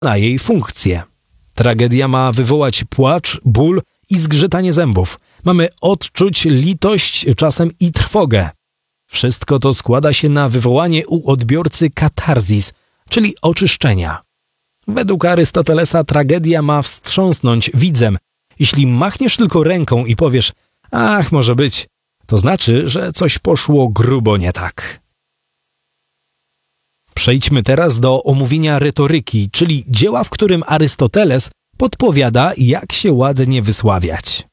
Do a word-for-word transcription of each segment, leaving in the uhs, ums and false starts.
na jej funkcję. Tragedia ma wywołać płacz, ból i zgrzytanie zębów. Mamy odczuć litość, czasem i trwogę. Wszystko to składa się na wywołanie u odbiorcy katarzis, czyli oczyszczenia. Według Arystotelesa tragedia ma wstrząsnąć widzem. Jeśli machniesz tylko ręką i powiesz: ach, może być, to znaczy, że coś poszło grubo nie tak. Przejdźmy teraz do omówienia retoryki, czyli dzieła, w którym Arystoteles podpowiada, jak się ładnie wysławiać.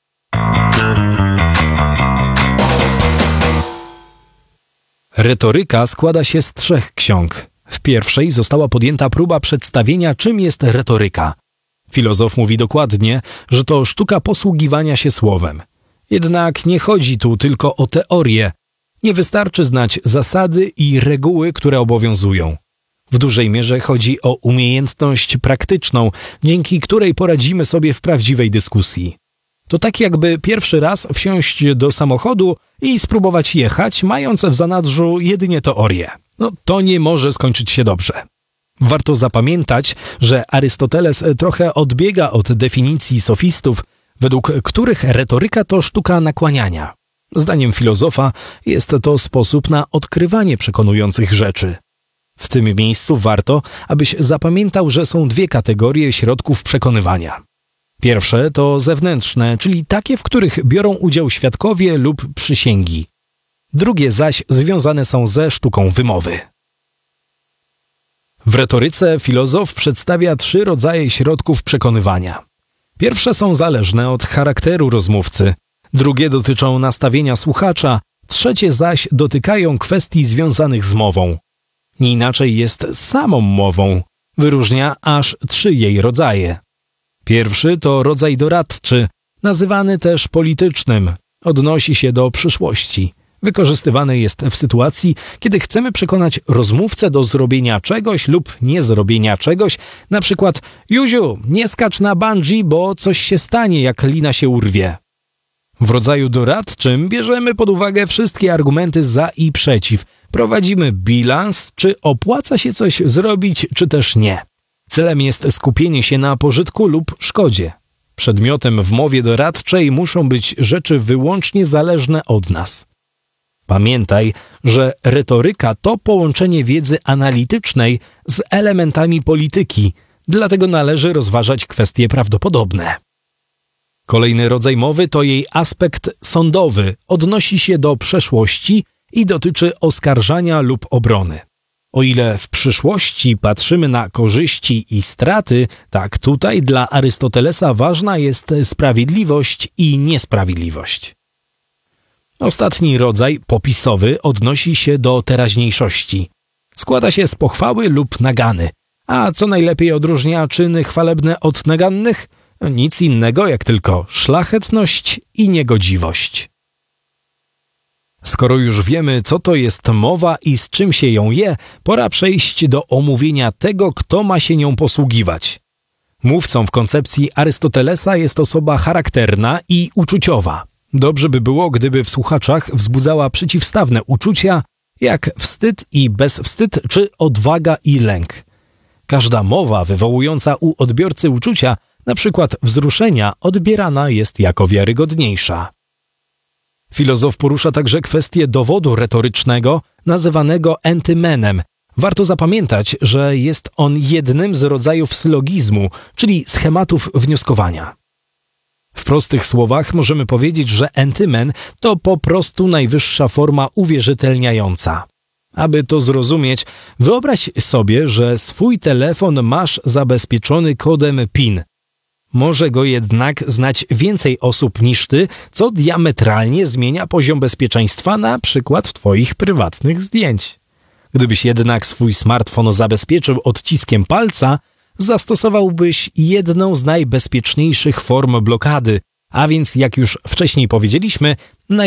Retoryka składa się z trzech ksiąg. W pierwszej została podjęta próba przedstawienia, czym jest retoryka. Filozof mówi dokładnie, że to sztuka posługiwania się słowem. Jednak nie chodzi tu tylko o teorię. Nie wystarczy znać zasady i reguły, które obowiązują. W dużej mierze chodzi o umiejętność praktyczną, dzięki której poradzimy sobie w prawdziwej dyskusji. To tak jakby pierwszy raz wsiąść do samochodu i spróbować jechać, mając w zanadrzu jedynie teorię. No, to nie może skończyć się dobrze. Warto zapamiętać, że Arystoteles trochę odbiega od definicji sofistów, według których retoryka to sztuka nakłaniania. Zdaniem filozofa jest to sposób na odkrywanie przekonujących rzeczy. W tym miejscu warto, abyś zapamiętał, że są dwie kategorie środków przekonywania. Pierwsze to zewnętrzne, czyli takie, w których biorą udział świadkowie lub przysięgi. Drugie zaś związane są ze sztuką wymowy. W retoryce filozof przedstawia trzy rodzaje środków przekonywania. Pierwsze są zależne od charakteru rozmówcy, drugie dotyczą nastawienia słuchacza, trzecie zaś dotykają kwestii związanych z mową. Nie inaczej jest z samą mową. Wyróżnia aż trzy jej rodzaje. Pierwszy to rodzaj doradczy, nazywany też politycznym. Odnosi się do przyszłości. Wykorzystywany jest w sytuacji, kiedy chcemy przekonać rozmówcę do zrobienia czegoś lub niezrobienia czegoś, na przykład: Józiu, nie skacz na bungee, bo coś się stanie, jak lina się urwie. W rodzaju doradczym bierzemy pod uwagę wszystkie argumenty za i przeciw. Prowadzimy bilans, czy opłaca się coś zrobić, czy też nie. Celem jest skupienie się na pożytku lub szkodzie. Przedmiotem w mowie doradczej muszą być rzeczy wyłącznie zależne od nas. Pamiętaj, że retoryka to połączenie wiedzy analitycznej z elementami polityki, dlatego należy rozważać kwestie prawdopodobne. Kolejny rodzaj mowy to jej aspekt sądowy, odnosi się do przeszłości i dotyczy oskarżania lub obrony. O ile w przyszłości patrzymy na korzyści i straty, tak tutaj dla Arystotelesa ważna jest sprawiedliwość i niesprawiedliwość. Ostatni rodzaj, popisowy, odnosi się do teraźniejszości. Składa się z pochwały lub nagany. A co najlepiej odróżnia czyny chwalebne od nagannych? Nic innego jak tylko szlachetność i niegodziwość. Skoro już wiemy, co to jest mowa i z czym się ją je, pora przejść do omówienia tego, kto ma się nią posługiwać. Mówcą w koncepcji Arystotelesa jest osoba charakterna i uczuciowa. Dobrze by było, gdyby w słuchaczach wzbudzała przeciwstawne uczucia, jak wstyd i bezwstyd, czy odwaga i lęk. Każda mowa wywołująca u odbiorcy uczucia, na przykład wzruszenia, odbierana jest jako wiarygodniejsza. Filozof porusza także kwestię dowodu retorycznego, nazywanego entymenem. Warto zapamiętać, że jest on jednym z rodzajów sylogizmu, czyli schematów wnioskowania. W prostych słowach możemy powiedzieć, że entymen to po prostu najwyższa forma uwierzytelniająca. Aby to zrozumieć, wyobraź sobie, że swój telefon masz zabezpieczony kodem PIN. Może go jednak znać więcej osób niż ty, co diametralnie zmienia poziom bezpieczeństwa na przykład twoich prywatnych zdjęć. Gdybyś jednak swój smartfon zabezpieczył odciskiem palca, zastosowałbyś jedną z najbezpieczniejszych form blokady, a więc jak już wcześniej powiedzieliśmy, naj